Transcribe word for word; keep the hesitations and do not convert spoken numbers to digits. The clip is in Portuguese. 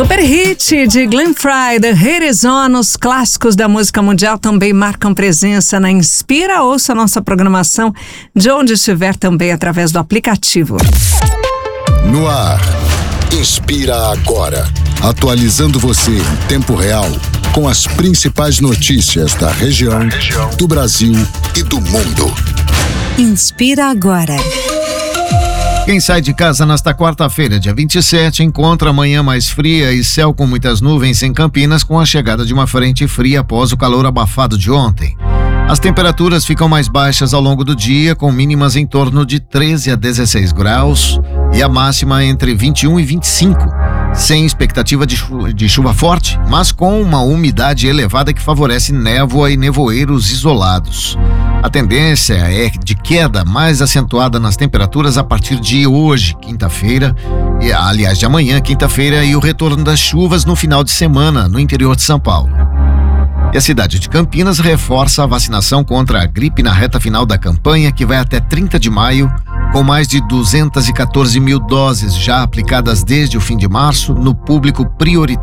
Super hit de Glenn Frey, The Hate Is On, os clássicos da música mundial também marcam presença na Inspira. Ouça a nossa programação de onde estiver também através do aplicativo. No ar, Inspira Agora, atualizando você em tempo real com as principais notícias da região, do Brasil e do mundo. Inspira Agora. Quem sai de casa nesta quarta-feira, dia vinte e sete, encontra a manhã mais fria e céu com muitas nuvens em Campinas com a chegada de uma frente fria após o calor abafado de ontem. As temperaturas ficam mais baixas ao longo do dia, com mínimas em torno de treze a dezesseis graus e a máxima entre vinte e um e vinte e cinco, sem expectativa de, chu- de chuva forte, mas com uma umidade elevada que favorece névoa e nevoeiros isolados. A tendência é de queda mais acentuada nas temperaturas a partir de hoje, quinta-feira, e aliás de amanhã, quinta-feira, e o retorno das chuvas no final de semana no interior de São Paulo. E a cidade de Campinas reforça a vacinação contra a gripe na reta final da campanha, que vai até trinta de maio, com mais de duzentas e quatorze mil doses já aplicadas desde o fim de março no público prioritário.